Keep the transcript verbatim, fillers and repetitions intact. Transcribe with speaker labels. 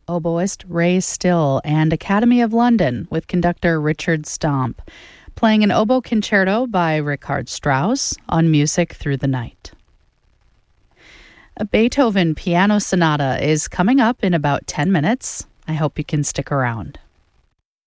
Speaker 1: oboist Ray Still and Academy of London with conductor Richard Stomp, playing an oboe concerto by Richard Strauss on Music Through the Night. A Beethoven piano sonata is coming up in about ten minutes. I hope you can stick around.